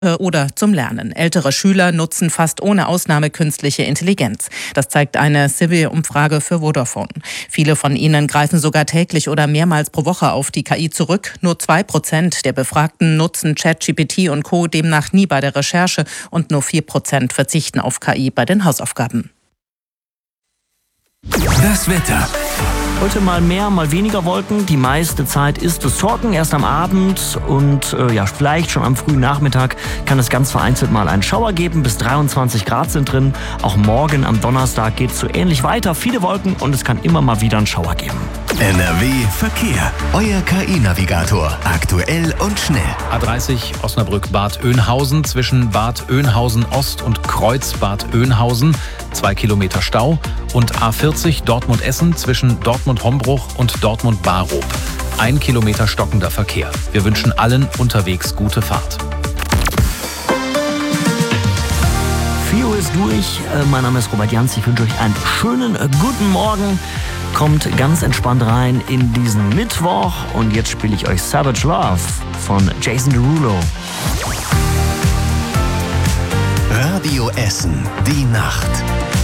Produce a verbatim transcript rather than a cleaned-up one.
oder zum Lernen. Ältere Schüler nutzen fast ohne Ausnahme künstliche Intelligenz. Das zeigt eine Civil-Umfrage für Vodafone. Viele von ihnen greifen sogar täglich oder mehrmals pro Woche auf die K I zurück. Nur zwei Prozent der Befragten nutzen ChatGPT und Co. demnach nie bei der Recherche und nur vier Prozent verzichten auf K I bei den Hausaufgaben. Das Wetter. Heute mal mehr, mal weniger Wolken. Die meiste Zeit ist es trocken, erst am Abend und äh, ja, vielleicht schon am frühen Nachmittag kann es ganz vereinzelt mal einen Schauer geben. Bis dreiundzwanzig Grad sind drin. Auch morgen am Donnerstag geht es so ähnlich weiter. Viele Wolken und es kann immer mal wieder einen Schauer geben. N R W Verkehr. Euer K I-Navigator. Aktuell und schnell. A dreißig Osnabrück-Bad Oeynhausen zwischen Bad Oeynhausen Ost und Kreuz Bad Oeynhausen. Zwei Kilometer Stau. Und A vierzig Dortmund-Essen zwischen Dortmund-Hombruch und Dortmund-Barup. Ein Kilometer stockender Verkehr. Wir wünschen allen unterwegs gute Fahrt. vier Uhr ist durch. Äh, mein Name ist Robert Janz. Ich wünsche euch einen schönen äh, guten Morgen. Kommt ganz entspannt rein in diesen Mittwoch. Und jetzt spiele ich euch Savage Love von Jason Derulo. Radio Essen. Die Nacht.